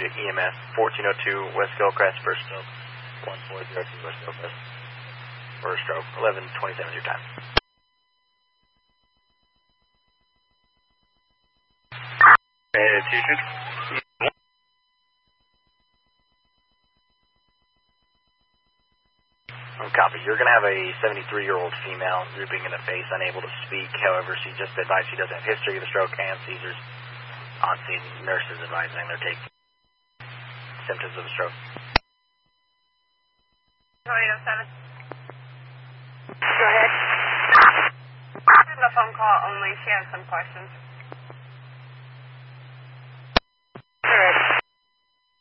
EMS 1402 West Gilcrest, first stroke, 1402 West Gilcrest, first stroke, 11:27 your time. Copy. You're going to have a 73-year-old female drooping in the face, unable to speak. However, she just advised she doesn't have history of the stroke and seizures. On scene, nurses advising they're taking symptoms of a stroke. 207. Go ahead. This is a phone call only. She has some questions.